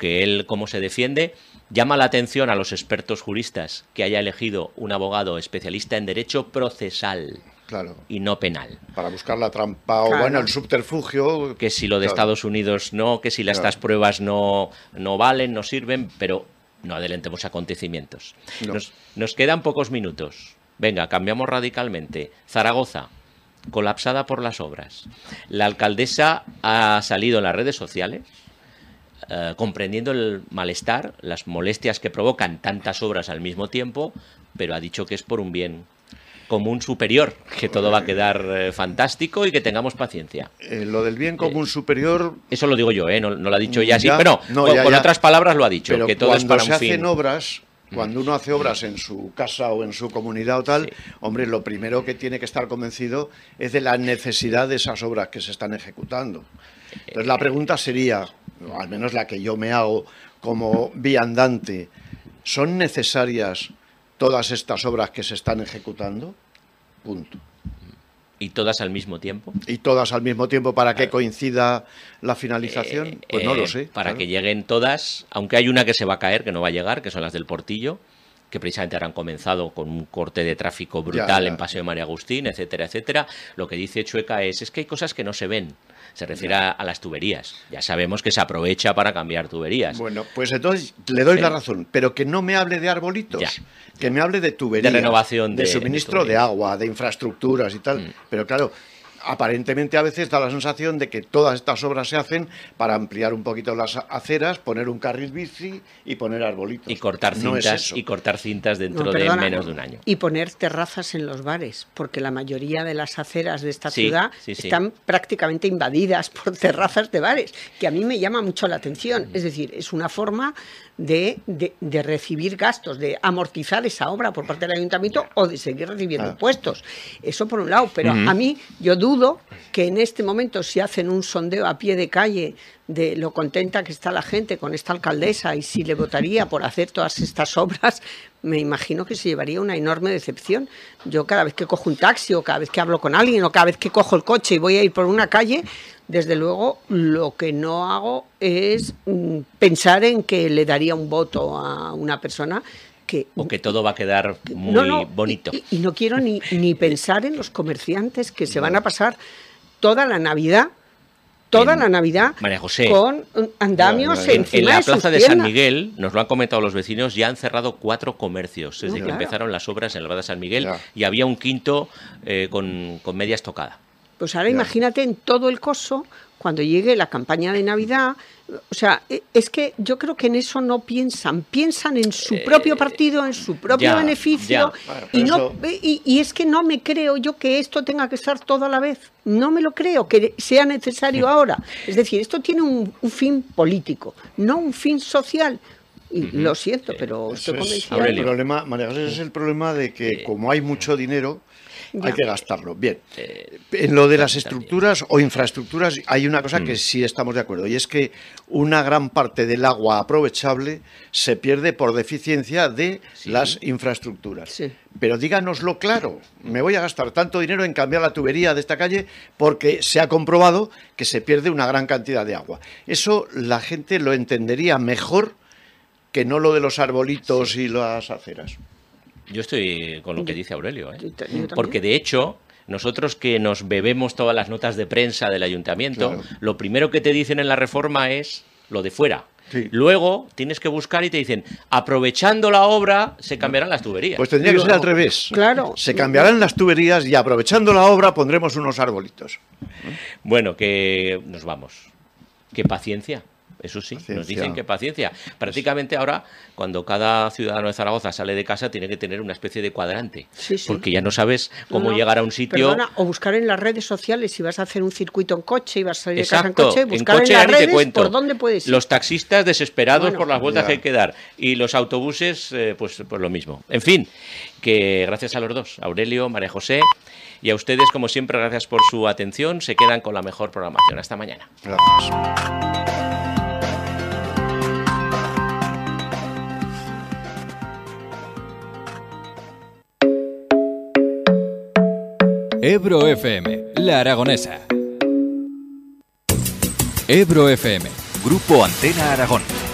que él, cómo se defiende, llama la atención a los expertos juristas que haya elegido un abogado especialista en derecho procesal. Claro. Y no penal. Para buscar la trampa o el subterfugio. Que si lo de Estados Unidos no, que si estas pruebas no valen, no sirven, pero no adelantemos acontecimientos. No. Nos quedan pocos minutos. Venga, cambiamos radicalmente. Zaragoza, colapsada por las obras. La alcaldesa ha salido en las redes sociales comprendiendo el malestar, las molestias que provocan tantas obras al mismo tiempo, pero ha dicho que es por un bien común superior, que todo va a quedar fantástico y que tengamos paciencia. Lo del bien común superior... Eso lo digo yo, no lo ha dicho ella así, pero con otras palabras lo ha dicho, pero que todo es para un fin. Cuando se hacen obras, cuando uno hace obras en su casa o en su comunidad o tal, hombre, lo primero que tiene que estar convencido es de la necesidad de esas obras que se están ejecutando. Entonces la pregunta sería, al menos la que yo me hago como viandante, ¿son necesarias todas estas obras que se están ejecutando? Punto. ¿Y todas al mismo tiempo? ¿Y todas al mismo tiempo para que coincida la finalización? Pues no lo sé. Para que lleguen todas, aunque hay una que se va a caer, que no va a llegar, que son las del Portillo, que precisamente ahora han comenzado con un corte de tráfico brutal en Paseo de María Agustín, etcétera, etcétera. Lo que dice Chueca es que hay cosas que no se ven. Se refiere a las tuberías. Ya sabemos que se aprovecha para cambiar tuberías. Bueno, pues entonces le doy la razón, pero que no me hable de arbolitos, que me hable de tuberías, de renovación, de suministro de agua, de infraestructuras y tal. Pero claro, aparentemente a veces da la sensación de que todas estas obras se hacen para ampliar un poquito las aceras, poner un carril bici y poner arbolitos. Y cortar cintas, dentro de menos de un año. Y poner terrazas en los bares, porque la mayoría de las aceras de esta ciudad están prácticamente invadidas por terrazas de bares, que a mí me llama mucho la atención. Es decir, es una forma de recibir gastos, de amortizar esa obra por parte del ayuntamiento o de seguir recibiendo impuestos. Eso por un lado, pero a mí yo dudo que en este momento, si hacen un sondeo a pie de calle de lo contenta que está la gente con esta alcaldesa y si le votaría por hacer todas estas obras, me imagino que se llevaría una enorme decepción. Yo cada vez que cojo un taxi o cada vez que hablo con alguien o cada vez que cojo el coche y voy a ir por una calle, desde luego lo que no hago es pensar en que le daría un voto a una persona o que todo va a quedar muy bonito. Y no quiero ni pensar en los comerciantes que se van a pasar toda la Navidad, María José, con andamios encima en la de sus plaza de tiendas. San Miguel, nos lo han comentado los vecinos, ya han cerrado 4 comercios desde que empezaron las obras en la plaza de San Miguel y había un quinto con media estocada. Pues ahora imagínate en todo el coso, cuando llegue la campaña de Navidad. O sea, es que yo creo que en eso no piensan en su propio partido, en su propio beneficio, y es que no me creo yo que esto tenga que estar todo a la vez, no me lo creo, que sea necesario ahora. Es decir, esto tiene un fin político, no un fin social. Y lo siento, pero estoy convencida. El problema, María José, es el problema de que como hay mucho dinero, hay que gastarlo. Bien, en lo de las estructuras o infraestructuras hay una cosa que sí estamos de acuerdo, y es que una gran parte del agua aprovechable se pierde por deficiencia de las infraestructuras. Sí. Pero díganoslo claro, me voy a gastar tanto dinero en cambiar la tubería de esta calle porque se ha comprobado que se pierde una gran cantidad de agua. Eso la gente lo entendería mejor que no lo de los arbolitos y las aceras. Yo estoy con lo que dice Aurelio, porque de hecho, nosotros que nos bebemos todas las notas de prensa del ayuntamiento, lo primero que te dicen en la reforma es lo de fuera. Sí. Luego tienes que buscar y te dicen, aprovechando la obra, se cambiarán las tuberías. Pues tendría que ser al revés. Claro. Se cambiarán las tuberías y aprovechando la obra pondremos unos arbolitos. Bueno, que nos vamos. Qué paciencia. Eso sí, nos dicen que paciencia. Prácticamente ahora, cuando cada ciudadano de Zaragoza sale de casa, tiene que tener una especie de cuadrante. Porque ya no sabes cómo llegar a un sitio. Perdona, o buscar en las redes sociales, si vas a hacer un circuito en coche y vas a salir de casa en coche, buscar en las redes por dónde puedes ir. Los taxistas desesperados por las vueltas que hay que dar. Y los autobuses, pues lo mismo. En fin, que gracias a los dos, Aurelio, María José, y a ustedes, como siempre, gracias por su atención. Se quedan con la mejor programación. Hasta mañana. Gracias. Ebro FM, La Aragonesa. Ebro FM, Grupo Antena Aragón.